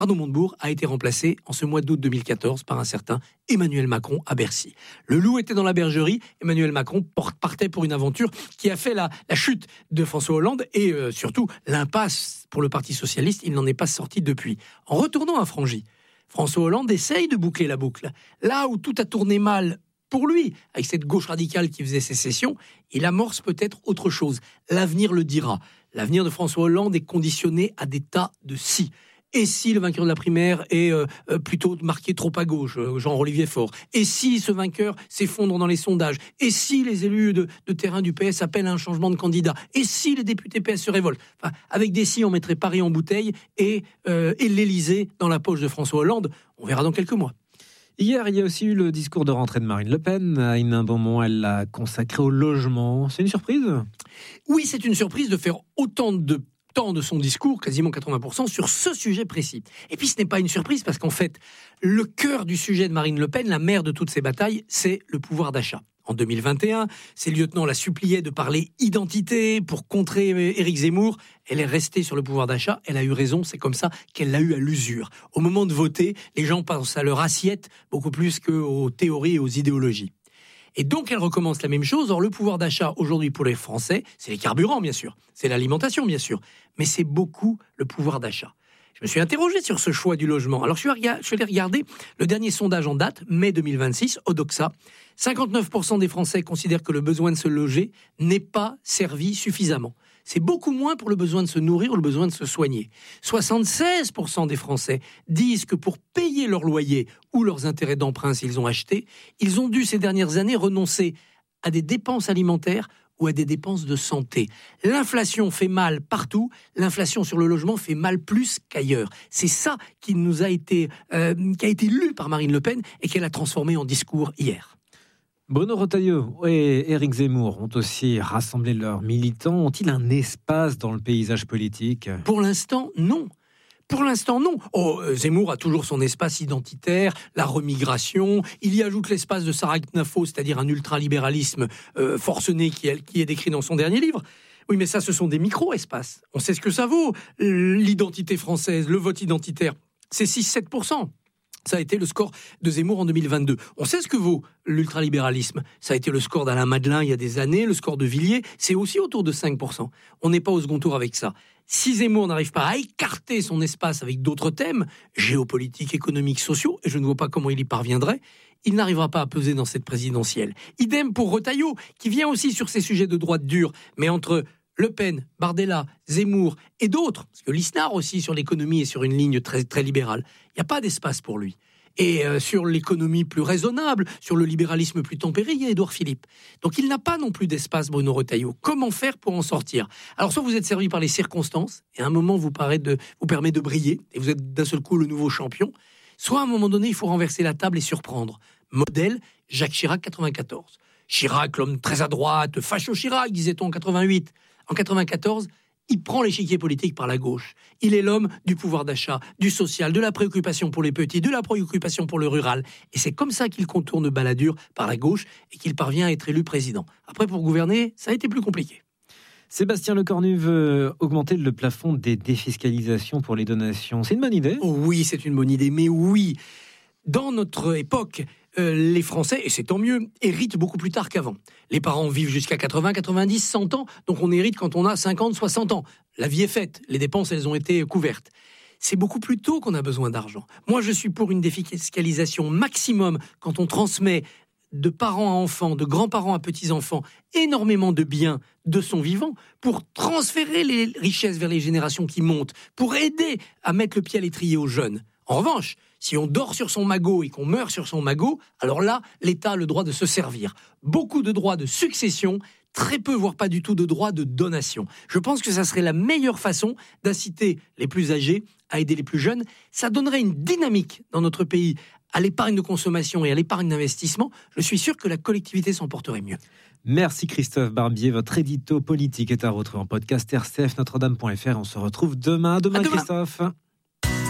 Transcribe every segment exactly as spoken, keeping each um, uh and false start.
Arnaud Montebourg a été remplacé en ce mois d'août deux mille quatorze par un certain Emmanuel Macron à Bercy. Le loup était dans la bergerie, Emmanuel Macron partait pour une aventure qui a fait la, la chute de François Hollande et euh, surtout l'impasse pour le Parti Socialiste, il n'en est pas sorti depuis. En retournant à Frangy, François Hollande essaye de boucler la boucle. Là où tout a tourné mal pour lui, avec cette gauche radicale qui faisait sécession, il amorce peut-être autre chose. L'avenir le dira. L'avenir de François Hollande est conditionné à des tas de si. Et si le vainqueur de la primaire est euh, plutôt marqué trop à gauche, Jean-Olivier Faure? Et si ce vainqueur s'effondre dans les sondages? Et si les élus de, de terrain du P S appellent à un changement de candidat? Et si les députés P S se révoltent? Enfin, avec des si, on mettrait Paris en bouteille et, euh, et l'Élysée dans la poche de François Hollande. On verra dans quelques mois. Hier, il y a aussi eu le discours de rentrée de Marine Le Pen. À un bon moment, elle l'a consacré au logement. C'est une surprise ? Oui, c'est une surprise de faire autant de temps de son discours, quasiment quatre-vingts pour cent, sur ce sujet précis. Et puis ce n'est pas une surprise parce qu'en fait, le cœur du sujet de Marine Le Pen, la mère de toutes ces batailles, c'est le pouvoir d'achat. En deux mille vingt et un, ses lieutenants la suppliaient de parler identité pour contrer Éric Zemmour. Elle est restée sur le pouvoir d'achat. Elle a eu raison, c'est comme ça qu'elle l'a eu à l'usure. Au moment de voter, les gens pensent à leur assiette beaucoup plus qu'aux théories et aux idéologies. Et donc, elle recommence la même chose. Or, le pouvoir d'achat, aujourd'hui, pour les Français, c'est les carburants, bien sûr. C'est l'alimentation, bien sûr. Mais c'est beaucoup le pouvoir d'achat. Je me suis interrogé sur ce choix du logement. Alors, je suis allé regarder le dernier sondage en date, mai deux mille vingt-six, Odoxa. cinquante-neuf pour cent des Français considèrent que le besoin de se loger n'est pas servi suffisamment. C'est beaucoup moins pour le besoin de se nourrir ou le besoin de se soigner. soixante-seize pour cent des Français disent que pour payer leur loyer ou leurs intérêts d'emprunt s'ils ont acheté, ils ont dû ces dernières années renoncer à des dépenses alimentaires ou à des dépenses de santé. L'inflation fait mal partout, l'inflation sur le logement fait mal plus qu'ailleurs. C'est ça qui nous a été, euh, qui a été lu par Marine Le Pen et qu'elle a transformé en discours hier. Bruno Retailleau et Éric Zemmour ont aussi rassemblé leurs militants. Ont-ils un espace dans le paysage politique ? Pour l'instant, non. Pour l'instant, non. Oh, Zemmour a toujours son espace identitaire, la remigration. Il y ajoute l'espace de Sarah Knafo, c'est-à-dire un ultralibéralisme euh, forcené qui est, qui est décrit dans son dernier livre. Oui, mais ça, ce sont des micro-espaces. On sait ce que ça vaut. L'identité française, le vote identitaire, c'est six à sept pour cent. Ça a été le score de Zemmour en deux mille vingt-deux. On sait ce que vaut l'ultralibéralisme. Ça a été le score d'Alain Madelin il y a des années, le score de Villiers, c'est aussi autour de cinq pour cent. On n'est pas au second tour avec ça. Si Zemmour n'arrive pas à écarter son espace avec d'autres thèmes, géopolitiques, économiques, sociaux, et je ne vois pas comment il y parviendrait, il n'arrivera pas à peser dans cette présidentielle. Idem pour Retailleau, qui vient aussi sur ces sujets de droite dure, mais entre Le Pen, Bardella, Zemmour et d'autres, parce que Lisnard aussi sur l'économie est sur une ligne très, très libérale, il n'y a pas d'espace pour lui. Et euh, sur l'économie plus raisonnable, sur le libéralisme plus tempéré, il y a Édouard Philippe. Donc il n'a pas non plus d'espace, Bruno Retailleau. Comment faire pour en sortir ? Alors soit vous êtes servi par les circonstances, et à un moment vous, paraît de, vous permet de briller, et vous êtes d'un seul coup le nouveau champion, soit à un moment donné il faut renverser la table et surprendre. Modèle, Jacques Chirac, quatre-vingt-quatorze. Chirac, l'homme très à droite, facho Chirac, disait-on en quatre-vingt-huit. En quatre-vingt-quatorze, il prend l'échiquier politique par la gauche. Il est l'homme du pouvoir d'achat, du social, de la préoccupation pour les petits, de la préoccupation pour le rural. Et c'est comme ça qu'il contourne Balladur par la gauche et qu'il parvient à être élu président. Après, pour gouverner, ça a été plus compliqué. Sébastien Lecornu veut augmenter le plafond des défiscalisations pour les donations. C'est une bonne idée ? Oh oui, c'est une bonne idée, mais oui. Dans notre époque, euh, les Français, et c'est tant mieux, héritent beaucoup plus tard qu'avant. Les parents vivent jusqu'à quatre-vingts, quatre-vingt-dix, cent ans, donc on hérite quand on a cinquante, soixante ans. La vie est faite, les dépenses, elles ont été couvertes. C'est beaucoup plus tôt qu'on a besoin d'argent. Moi, je suis pour une défiscalisation maximum quand on transmet de parents à enfants, de grands-parents à petits-enfants, énormément de biens de son vivant pour transférer les richesses vers les générations qui montent, pour aider à mettre le pied à l'étrier aux jeunes. En revanche, si on dort sur son magot et qu'on meurt sur son magot, alors là, l'État a le droit de se servir. Beaucoup de droits de succession, très peu, voire pas du tout de droits de donation. Je pense que ça serait la meilleure façon d'inciter les plus âgés à aider les plus jeunes. Ça donnerait une dynamique dans notre pays à l'épargne de consommation et à l'épargne d'investissement. Je suis sûr que la collectivité s'en porterait mieux. Merci Christophe Barbier. Votre édito politique est à retrouver en podcast r c f notre dame point f r. On se retrouve demain. Demain, demain. Christophe.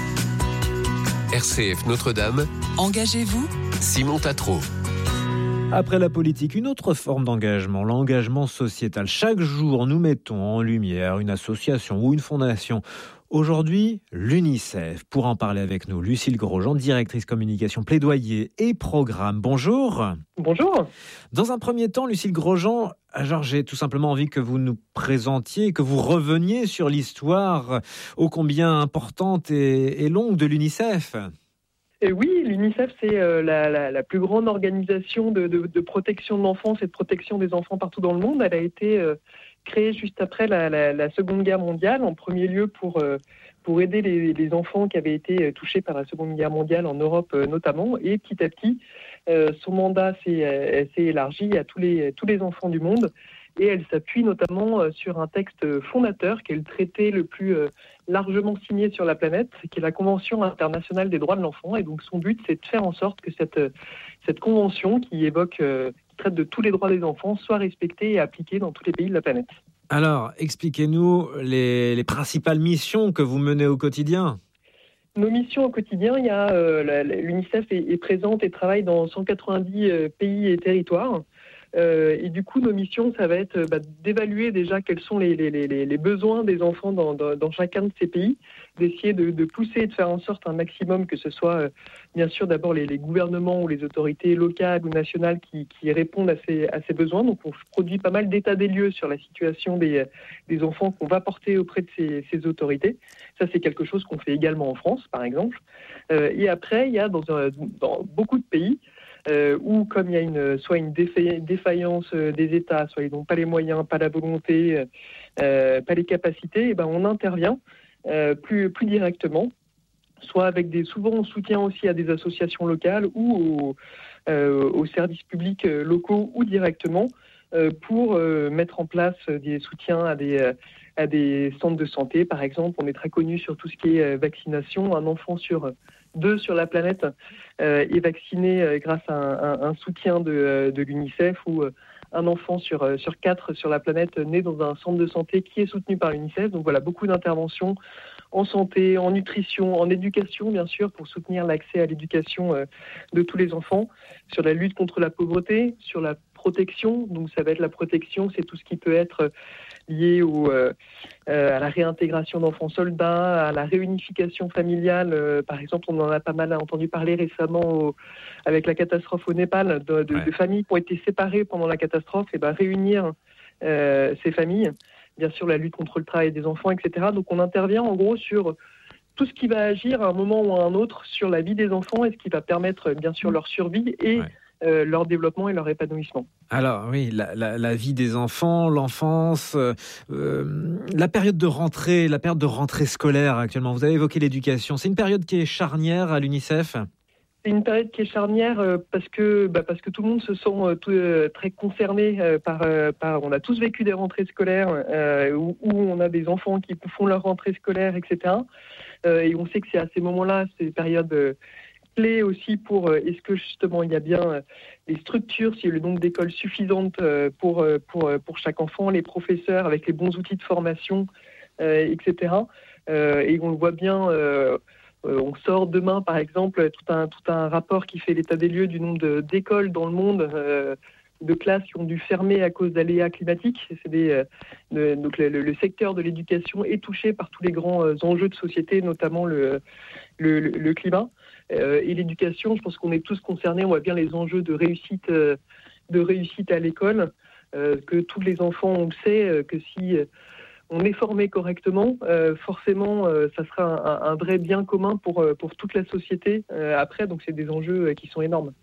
R C F Notre-Dame. Engagez-vous. Simon Tatro. Après la politique, une autre forme d'engagement, l'engagement sociétal. Chaque jour, nous mettons en lumière une association ou une fondation. Aujourd'hui, l'UNICEF. Pour en parler avec nous, Lucille Grosjean, directrice communication, plaidoyer et programme. Bonjour. Bonjour. Dans un premier temps, Lucille Grosjean, alors j'ai tout simplement envie que vous nous présentiez, que vous reveniez sur l'histoire ô combien importante et, et longue de l'UNICEF. Et oui, l'UNICEF, c'est euh, la, la, la plus grande organisation de, de, de protection de l'enfance et de protection des enfants partout dans le monde. Elle a été euh, créée juste après la, la, la Seconde Guerre mondiale, en premier lieu pour, euh, pour aider les, les enfants qui avaient été touchés par la Seconde Guerre mondiale en Europe euh, notamment. Et petit à petit, euh, son mandat s'est, euh, s'est élargi à tous les, tous les enfants du monde. Et elle s'appuie notamment sur un texte fondateur qui est le traité le plus largement signé sur la planète, qui est la Convention internationale des droits de l'enfant. Et donc son but, c'est de faire en sorte que cette, cette convention qui évoque, qui traite de tous les droits des enfants, soit respectée et appliquée dans tous les pays de la planète. Alors, expliquez-nous les, les principales missions que vous menez au quotidien. Nos missions au quotidien, il y a, euh, la, l'UNICEF est, est présente et travaille dans cent quatre-vingt-dix euh, pays et territoires. Euh, et du coup, nos missions, ça va être bah, d'évaluer déjà quels sont les, les, les, les besoins des enfants dans, dans, dans chacun de ces pays, d'essayer de, de pousser et de faire en sorte un maximum que ce soit, euh, bien sûr, d'abord les, les gouvernements ou les autorités locales ou nationales qui, qui répondent à ces, à ces besoins. Donc, on produit pas mal d'états des lieux sur la situation des, des enfants qu'on va porter auprès de ces, ces autorités. Ça, c'est quelque chose qu'on fait également en France, par exemple. Euh, et après, il y a dans, dans beaucoup de pays, Euh, où comme il y a une, soit une défaillance des États, soit ils n'ont pas les moyens, pas la volonté, euh, pas les capacités, et ben on intervient euh, plus, plus directement, soit avec des, souvent on soutient aussi à des associations locales ou aux, euh, aux services publics locaux ou directement euh, pour euh, mettre en place des soutiens à des, à des centres de santé, par exemple. On est très connu sur tout ce qui est vaccination. Un enfant sur deux sur la planète euh, est vacciné euh, grâce à un, un, un soutien de, euh, de l'UNICEF, ou euh, un enfant sur, euh, sur quatre sur la planète né dans un centre de santé qui est soutenu par l'UNICEF. Donc voilà, beaucoup d'interventions en santé, en nutrition, en éducation, bien sûr, pour soutenir l'accès à l'éducation euh, de tous les enfants, sur la lutte contre la pauvreté, sur la protection. Donc ça va être la protection, c'est tout ce qui peut être lié au, euh, euh, à la réintégration d'enfants soldats, à la réunification familiale. Euh, par exemple, on en a pas mal entendu parler récemment au, avec la catastrophe au Népal, de, de, ouais. de familles qui ont été séparées pendant la catastrophe, et ben réunir euh, ces familles. Bien sûr, la lutte contre le travail des enfants, et cetera. Donc on intervient en gros sur tout ce qui va agir à un moment ou à un autre sur la vie des enfants, et ce qui va permettre bien sûr leur survie et ouais. Euh, leur développement et leur épanouissement. Alors oui, la, la, la vie des enfants, l'enfance, euh, euh, la période de rentrée, la période de rentrée scolaire actuellement. Vous avez évoqué l'éducation. C'est une période qui est charnière à l'UNICEF ? C'est une période qui est charnière euh, parce que bah, parce que tout le monde se sent euh, tout, euh, très concerné euh, par euh, par. On a tous vécu des rentrées scolaires euh, où, où on a des enfants qui font leur rentrée scolaire, et cetera. Euh, et on sait que c'est à ces moments-là, c'est des périodes euh, clé aussi pour euh, est-ce que justement il y a bien euh, les structures, s'il y a le nombre d'écoles suffisantes euh, pour, euh, pour, euh, pour chaque enfant, les professeurs avec les bons outils de formation, euh, et cetera. Euh, et on le voit bien, euh, euh, on sort demain par exemple tout un, tout un rapport qui fait l'état des lieux du nombre de, d'écoles dans le monde, euh, de classes qui ont dû fermer à cause d'aléas climatiques. C'est des, euh, de, donc le, le secteur de l'éducation est touché par tous les grands euh, enjeux de société, notamment le, le, le, le climat. Euh, et l'éducation, je pense qu'on est tous concernés, on voit bien les enjeux de réussite, euh, de réussite à l'école, euh, que tous les enfants, on le sait, euh, que si euh, on est formé correctement, euh, forcément, euh, ça sera un, un vrai bien commun pour, pour toute la société euh, après, donc c'est des enjeux euh, qui sont énormes.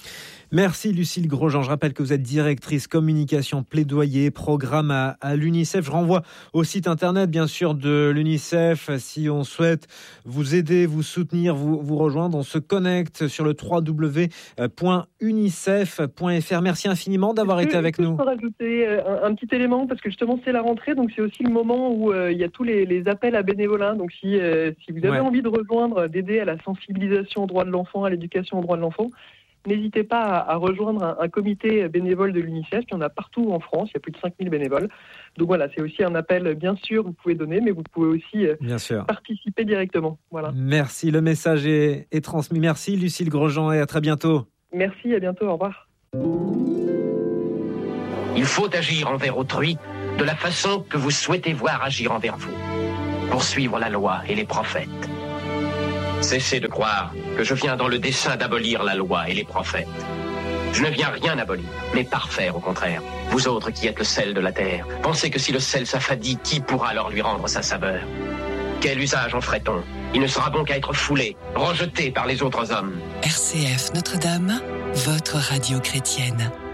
Merci Lucille Grosjean. Je rappelle que vous êtes directrice communication, plaidoyer, programme à, à l'UNICEF. Je renvoie au site internet, bien sûr, de l'UNICEF. Si on souhaite vous aider, vous soutenir, vous, vous rejoindre, on se connecte sur le w w w point unicef point f r. Merci infiniment d'avoir été avec nous. Je peux rajouter un, un petit élément, parce que justement, c'est la rentrée, donc c'est aussi le moment où euh, il y a tous les, les appels à bénévolat. Donc si, euh, si vous avez ouais. envie de rejoindre, d'aider à la sensibilisation aux droits de l'enfant, à l'éducation aux droits de l'enfant, n'hésitez pas à, à rejoindre un, un comité bénévole de l'UNICEF. Il y en a partout en France, il y a plus de cinq mille bénévoles. Donc voilà, c'est aussi un appel, bien sûr, vous pouvez donner, mais vous pouvez aussi bien sûr. participer directement. Voilà. Merci, le message est, est transmis. Merci Lucille Grosjean et à très bientôt. Merci, à bientôt, au revoir. Il faut agir envers autrui de la façon que vous souhaitez voir agir envers vous. Poursuivre la loi et les prophètes. Cessez de croire que je viens dans le dessein d'abolir la loi et les prophètes. Je ne viens rien abolir, mais parfaire au contraire. Vous autres qui êtes le sel de la terre, pensez que si le sel s'affadit, qui pourra alors lui rendre sa saveur? Quel usage en ferait-on? Il ne sera bon qu'à être foulé, rejeté par les autres hommes. R C F Notre-Dame, votre radio chrétienne.